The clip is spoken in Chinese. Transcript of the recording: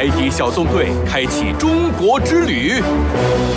海底小纵队开启中国之旅。